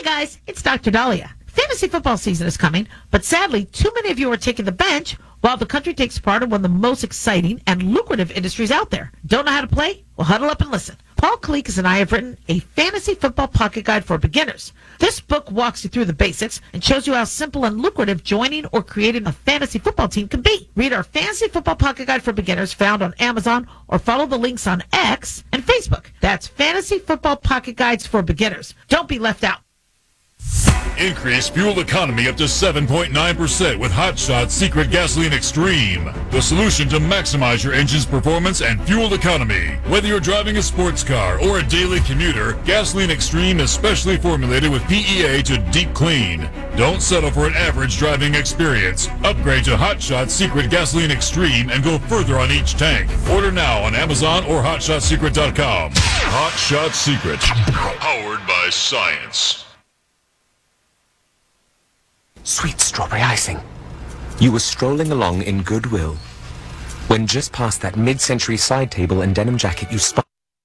Hey guys, it's Dr. Dahlia. Fantasy football season is coming, but sadly, too many of you are taking the bench while the country takes part in one of the most exciting and lucrative industries out there. Don't know how to play? Well, huddle up and listen. Paul Kalikas and I have written a fantasy football pocket guide for beginners. This book walks you through the basics and shows you how simple and lucrative joining or creating a fantasy football team can be. Read our fantasy football pocket guide for beginners found on Amazon or follow the links on X and Facebook. That's Fantasy Football Pocket Guides for Beginners. Don't be left out. Increase fuel economy up to 7.9% with Hot Shot Secret Gasoline Extreme. The solution to maximize your engine's performance and fuel economy. Whether you're driving a sports car or a daily commuter, Gasoline Extreme is specially formulated with PEA to deep clean. Don't settle for an average driving experience. Upgrade to Hot Shot Secret Gasoline Extreme and go further on each tank. Order now on Amazon or HotShotSecret.com. Hot Shot Secret. Powered by science. Sweet strawberry icing. You were strolling along in goodwill when just past that mid-century side table and denim jacket you spotted.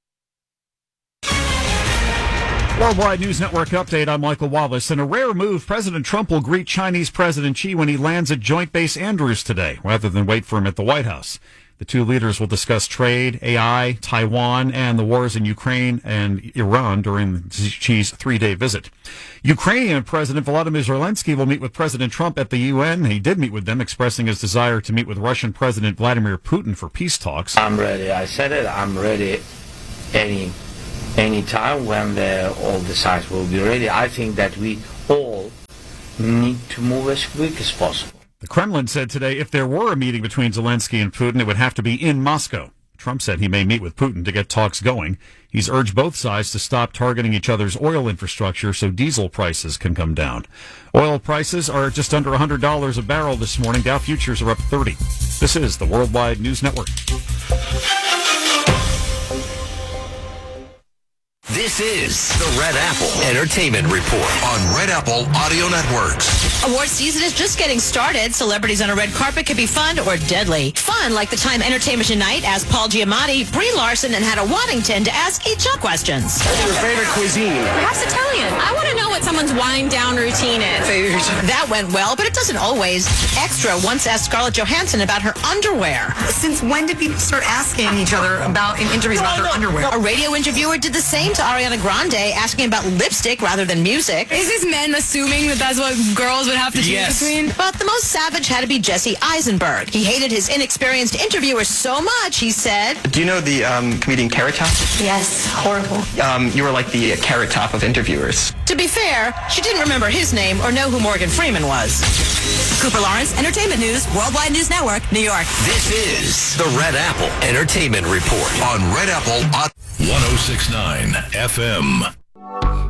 Worldwide News Network update. I'm Michael Wallace. In a rare move, President Trump will greet Chinese President Xi when he lands at Joint Base Andrews today, rather than wait for him at the White House. The two leaders will discuss trade, AI, Taiwan, and the wars in Ukraine and Iran during Xi's three-day visit. Ukrainian President Volodymyr Zelensky will meet with President Trump at the UN. He did meet with them, expressing his desire to meet with Russian President Vladimir Putin for peace talks. I'm ready. I said it. I'm ready any time when all the sides will be ready. I think that we all need to move as quick as possible. The Kremlin said today if there were a meeting between Zelensky and Putin, it would have to be in Moscow. Trump said he may meet with Putin to get talks going. He's urged both sides to stop targeting each other's oil infrastructure so diesel prices can come down. Oil prices are just under $100 a barrel this morning. Dow futures are up 30. This is the Worldwide News Network. This is the Red Apple Entertainment Report on Red Apple Audio Networks. Award season is just getting started. Celebrities on a red carpet can be fun or deadly. Fun, like the Time Entertainment Tonight asked Paul Giamatti, Brie Larson, and Hannah Waddington to ask each other questions. What's your favorite cuisine? Perhaps Italian. I want to know what someone's wind-down routine is. That went well, but it doesn't always. Extra once asked Scarlett Johansson about her underwear. Since when did people start asking each other about in interviews about their underwear? A radio interviewer did the same to Ariana Grande, asking about lipstick rather than music. Is this men assuming that that's what girls would have to choose between? But the most savage had to be Jesse Eisenberg. He hated his inexperienced interviewer so much, he said. Do you know the comedian Carrot Top? Yes, horrible. You were like the Carrot Top of interviewers. To be fair, she didn't remember his name or know who Morgan Freeman was. Cooper Lawrence, Entertainment News, Worldwide News Network, New York. This is the Red Apple Entertainment Report on Red Apple 1069 FM.